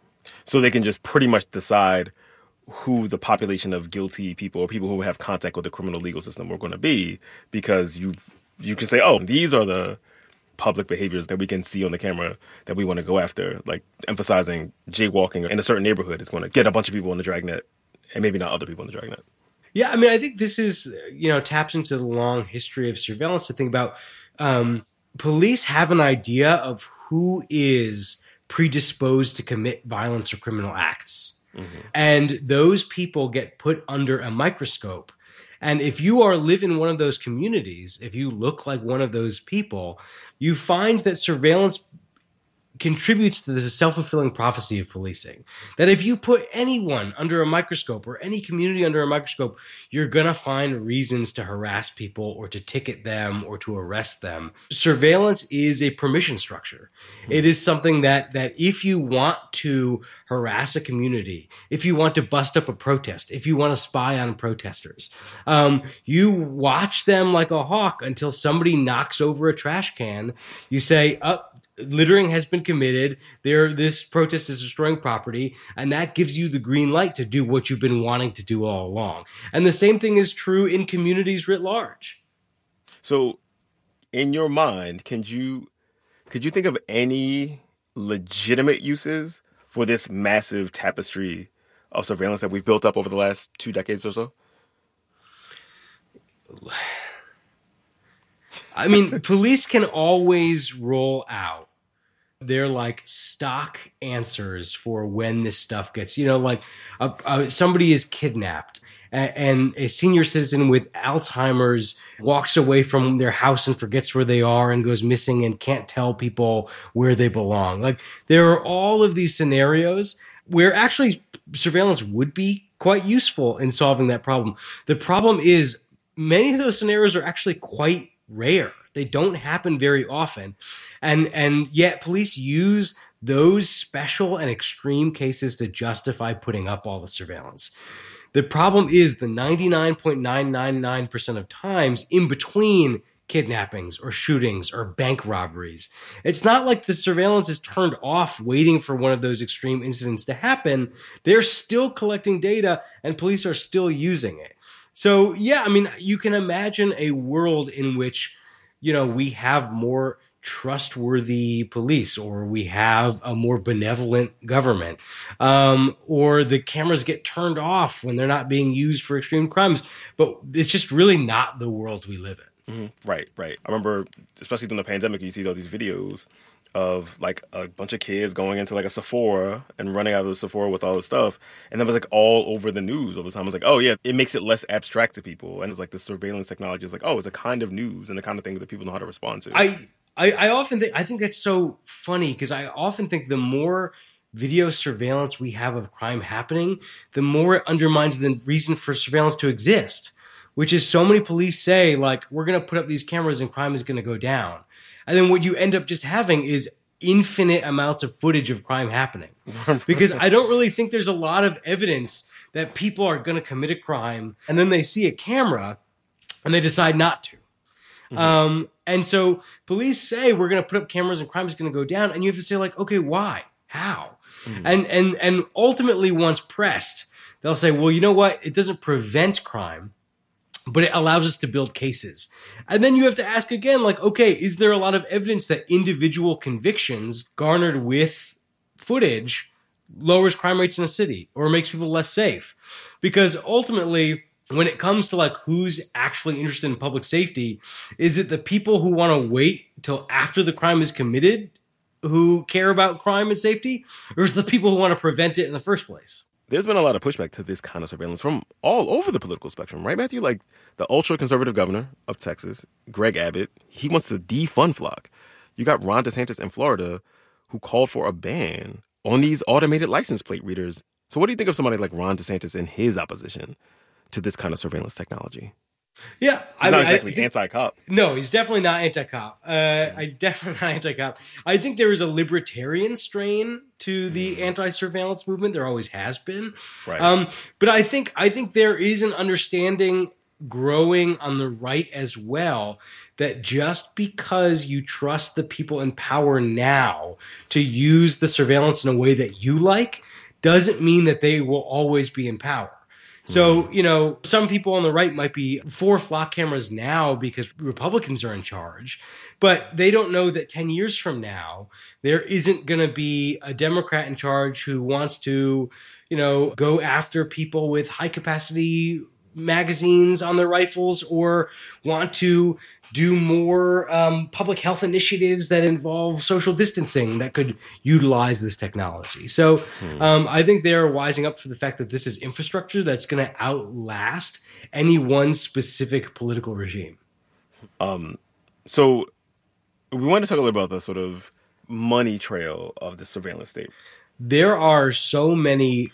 So they can just pretty much decide who the population of guilty people or people who have contact with the criminal legal system are going to be, because you you can say, oh, these are the public behaviors that we can see on the camera that we want to go after, like emphasizing jaywalking in a certain neighborhood is going to get a bunch of people on the dragnet and maybe not other people on the dragnet. Yeah, I mean, I think this is, you know, taps into the long history of surveillance to think about. Um, police have an idea of who is predisposed to commit violence or criminal acts. Mm-hmm. And those people get put under a microscope. And if you are live in one of those communities, if you look like one of those people, you find that surveillance contributes to the self-fulfilling prophecy of policing. That if you put anyone under a microscope or any community under a microscope, you're going to find reasons to harass people or to ticket them or to arrest them. Surveillance is a permission structure. Mm-hmm. It is something that, that if you want to harass a community, if you want to bust up a protest, if you want to spy on protesters, um, you watch them like a hawk until somebody knocks over a trash can. You say, up. Oh, littering has been committed. There, this protest is destroying property, and that gives you the green light to do what you've been wanting to do all along. And the same thing is true in communities writ large. So, in your mind, can you could you think of any legitimate uses for this massive tapestry of surveillance that we've built up over the last two decades or so? I mean, police can always roll out their like stock answers for when this stuff gets, you know, like uh, uh, somebody is kidnapped and, and a senior citizen with Alzheimer's walks away from their house and forgets where they are and goes missing and can't tell people where they belong. Like there are all of these scenarios where actually surveillance would be quite useful in solving that problem. The problem is many of those scenarios are actually quite rare. They don't happen very often. And and yet police use those special and extreme cases to justify putting up all the surveillance. The problem is the ninety-nine point nine nine nine percent of times in between kidnappings or shootings or bank robberies, it's not like the surveillance is turned off waiting for one of those extreme incidents to happen. They're still collecting data and police are still using it. So, yeah, I mean, you can imagine a world in which, you know, we have more trustworthy police or we have a more benevolent government um, or the cameras get turned off when they're not being used for extreme crimes. But it's just really not the world we live in. Mm-hmm. Right, right. I remember, especially during the pandemic, you see all these videos of like a bunch of kids going into like a Sephora and running out of the Sephora with all this stuff. And that was like all over the news all the time. I was like, oh yeah, it makes it less abstract to people. And it's like the surveillance technology is like, oh, it's a kind of news and the kind of thing that people know how to respond to. I I, I often think, I think that's so funny because I often think the more video surveillance we have of crime happening, the more it undermines the reason for surveillance to exist, which is so many police say like, we're going to put up these cameras and crime is going to go down. And then what you end up just having is infinite amounts of footage of crime happening. Because I don't really think there's a lot of evidence that people are going to commit a crime and then they see a camera and they decide not to. Mm-hmm. Um, and so police say we're going to put up cameras and crime is going to go down. And you have to say like, okay, why? How? Mm-hmm. And, and, and ultimately once pressed, they'll say, well, you know what? It doesn't prevent crime, but it allows us to build cases. And then you have to ask again, like, okay, is there a lot of evidence that individual convictions garnered with footage lowers crime rates in a city or makes people less safe? Because ultimately, when it comes to like who's actually interested in public safety, is it the people who want to wait till after the crime is committed who care about crime and safety? Or is it the people who want to prevent it in the first place? There's been a lot of pushback to this kind of surveillance from all over the political spectrum, right, Matthew? Like the ultra-conservative governor of Texas, Greg Abbott, he wants to defund Flock. You got Ron DeSantis in Florida who called for a ban on these automated license plate readers. So what do you think of somebody like Ron DeSantis and his opposition to this kind of surveillance technology? Yeah, he's I not mean, exactly I think, anti-cop. No, he's definitely not anti-cop. Uh, he's definitely not anti-cop. I think there is a libertarian strain to the anti-surveillance movement. There always has been. Right. Um, but I think I think there is an understanding growing on the right as well that just because you trust the people in power now to use the surveillance in a way that you like doesn't mean that they will always be in power. So, you know, some people on the right might be for Flock cameras now because Republicans are in charge, but they don't know that ten years from now, there isn't going to be a Democrat in charge who wants to, you know, go after people with high capacity magazines on their rifles or want to do more um, public health initiatives that involve social distancing that could utilize this technology. So um, I think they're wising up for the fact that this is infrastructure that's going to outlast any one specific political regime. Um, so we want to talk a little about the sort of money trail of the surveillance state. There are so many,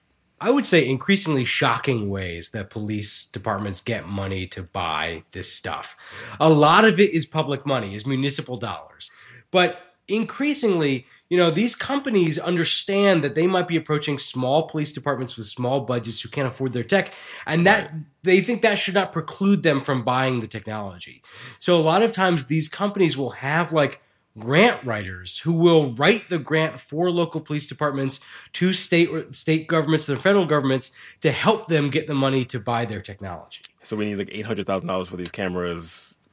I would say, increasingly shocking ways that police departments get money to buy this stuff. A lot of it is public money, is municipal dollars. But increasingly, you know, these companies understand that they might be approaching small police departments with small budgets who can't afford their tech, and that they think that should not preclude them from buying the technology. So a lot of times these companies will have like grant writers who will write the grant for local police departments to state state governments, to the federal governments, to help them get the money to buy their technology. So we need like eight hundred thousand dollars for these cameras.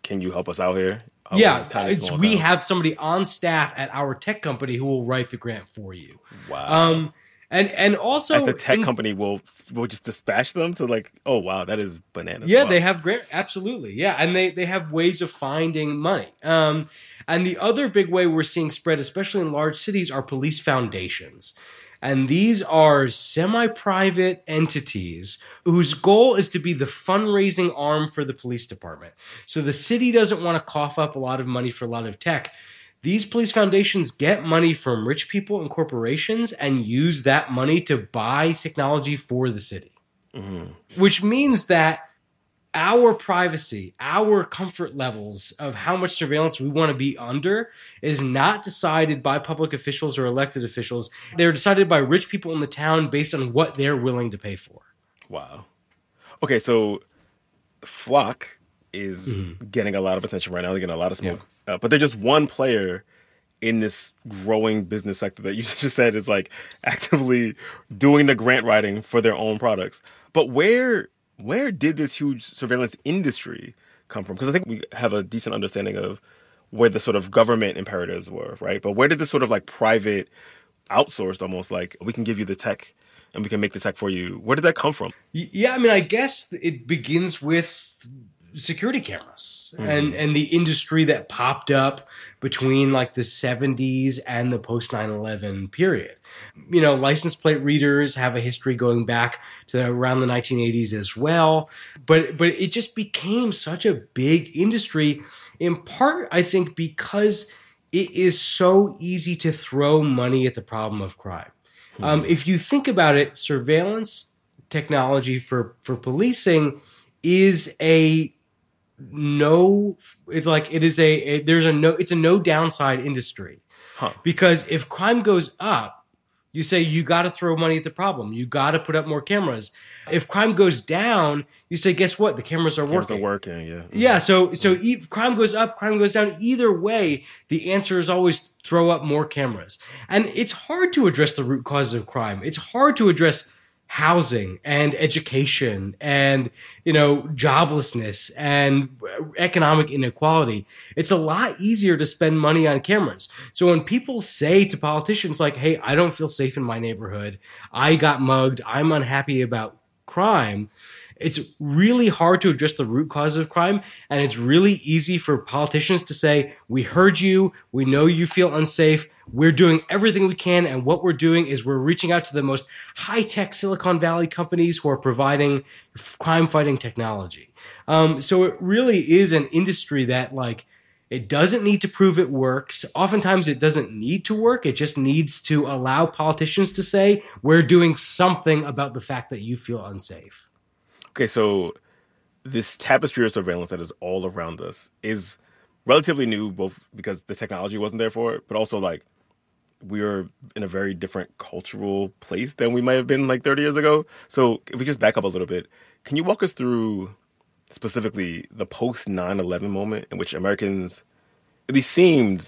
can you help us out here? Oh, yeah, it's tiny, it's small we town. have somebody on staff at our tech company who will write the grant for you. Wow. Um, and and also Like the tech in- company will will just dispatch them to like, oh wow, that is bananas. Yeah, Wow. they have grant. Absolutely, yeah, and they they have ways of finding money. Um, and the other big way we're seeing spread, especially in large cities, are police foundations. And these are semi-private entities whose goal is to be the fundraising arm for the police department. So the city doesn't want to cough up a lot of money for a lot of tech. These police foundations get money from rich people and corporations and use that money to buy technology for the city. Mm-hmm. Which means that our privacy, our comfort levels of how much surveillance we want to be under is not decided by public officials or elected officials. They're decided by rich people in the town based on what they're willing to pay for. Wow. Okay, so Flock is Mm-hmm. getting a lot of attention right now. They're getting a lot of smoke. Uh, but they're just one player in this growing business sector that you just said is like actively doing the grant writing for their own products. But where where did this huge surveillance industry come from? Because I think we have a decent understanding of where the sort of government imperatives were, right? But where did this sort of like private, outsourced almost, like we can give you the tech and we can make the tech for you. Where did that come from? Yeah, I mean, I guess it begins with security cameras Mhm. and, and the industry that popped up between like the seventies and the post nine eleven period. You know, license plate readers have a history going back to around the nineteen eighties as well. But but it just became such a big industry, in part, I think, because it is so easy to throw money at the problem of crime. Um, if you think about it, surveillance technology for, for policing is a no, it's like it is a, a there's a no, it's a no downside industry. Huh. Because if crime goes up, you say you got to throw money at the problem. You got to put up more cameras. If crime goes down, you say, guess what? The cameras are Cameras working. are working, yeah. Yeah, so so e- crime goes up, crime goes down. Either way, the answer is always throw up more cameras. And it's hard to address the root causes of crime. It's hard to address housing and education and, you know, joblessness and economic inequality. It's a lot easier to spend money on cameras. So when people say to politicians like, hey, I don't feel safe in my neighborhood, I got mugged, I'm unhappy about crime, it's really hard to address the root cause of crime. And it's really easy for politicians to say, we heard you, we know you feel unsafe, we're doing everything we can. And what we're doing is we're reaching out to the most high-tech Silicon Valley companies who are providing crime-fighting technology. Um, so it really is an industry that, like, it doesn't need to prove it works. Oftentimes it doesn't need to work. It just needs to allow politicians to say, we're doing something about the fact that you feel unsafe. Okay, so this tapestry of surveillance that is all around us is relatively new, both because the technology wasn't there for it, but also like we're in a very different cultural place than we might have been like thirty years ago. So if we just back up a little bit, can you walk us through specifically the post nine eleven moment in which Americans at least seemed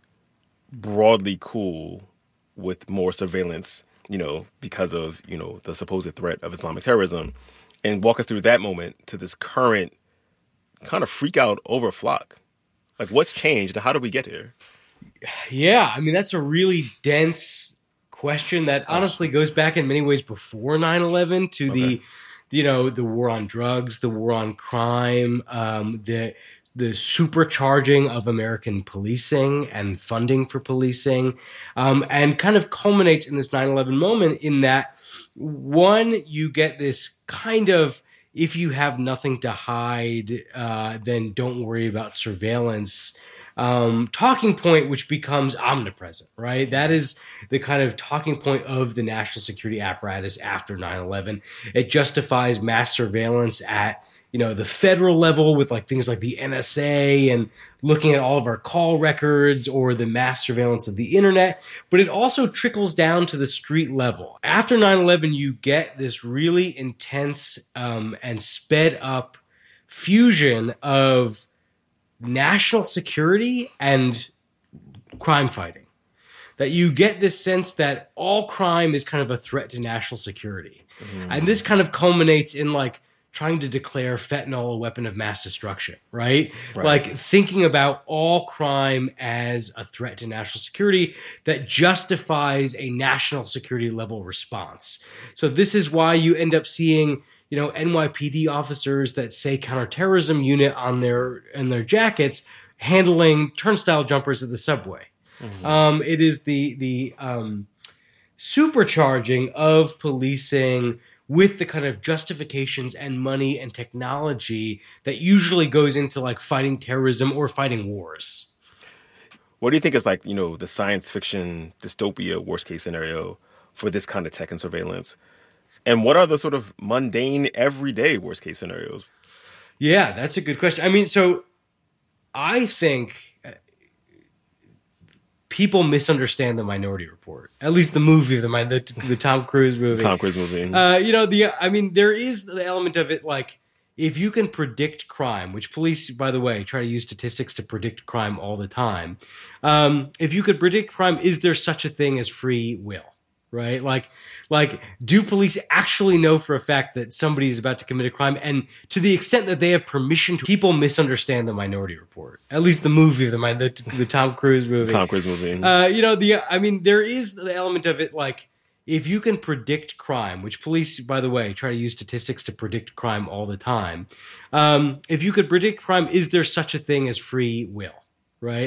broadly cool with more surveillance, you know, because of, you know, the supposed threat of Islamic terrorism, and walk us through that moment to this current kind of freak out over Flock. Like, what's changed and how did we get here? Yeah, I mean, that's a really dense question that honestly goes back in many ways before nine eleven to Okay. the, you know, the war on drugs, the war on crime, um, the the supercharging of American policing and funding for policing, um, and kind of culminates in this nine eleven moment in that, one, you get this kind of, if you have nothing to hide, uh, then don't worry about surveillance um, talking point, which becomes omnipresent, right? That is the kind of talking point of the national security apparatus after nine eleven. It justifies mass surveillance at, you know, the federal level with like things like the N S A and looking at all of our call records or the mass surveillance of the internet. But it also trickles down to the street level. After nine eleven, you get this really intense um, and sped up fusion of national security and crime fighting. That you get this sense that all crime is kind of a threat to national security. Mm. And this kind of culminates in like trying to declare fentanyl a weapon of mass destruction, right? Right. Like thinking about all crime as a threat to national security that justifies a national security level response. So this is why you end up seeing, you know, N Y P D officers that say counterterrorism unit on their in their jackets handling turnstile jumpers at the subway. Mm-hmm. Um, it is the the um, supercharging of policing with the kind of justifications and money and technology that usually goes into like fighting terrorism or fighting wars. What do you think is like, you know, the science fiction dystopia worst case scenario for this kind of tech and surveillance? And what are the sort of mundane, everyday worst case scenarios? Yeah, that's a good question. I mean, so I think people misunderstand the Minority Report. At least the movie, the the, the Tom Cruise movie. Tom Cruise movie. Uh, you know, the I mean, there is the element of it like if you can predict crime, which police, by the way, try to use statistics to predict crime all the time. Um, if you could predict crime, is there such a thing as free will? Right? Like, like, do police actually know for a fact that somebody is about to commit a crime? And to the extent that they have permission to, people misunderstand the Minority Report. At least the movie, the the, the Tom Cruise movie. Tom Cruise movie. Uh, you know, the I mean, there is the element of it like if you can predict crime, which police, by the way, try to use statistics to predict crime all the time. Um, if you could predict crime, is there such a thing as free will? Right?